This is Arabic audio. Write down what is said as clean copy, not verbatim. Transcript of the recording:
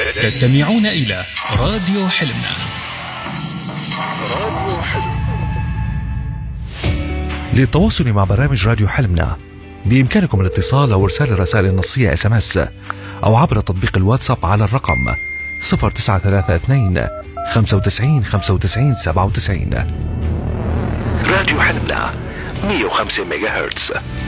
تستمعون إلى راديو حلمنا. للتواصل مع برامج راديو حلمنا بإمكانكم الاتصال أو إرسال الرسائل النصية SMS أو عبر تطبيق الواتساب على الرقم 0932 95 95 97. راديو حلمنا 105 ميجا هرتز.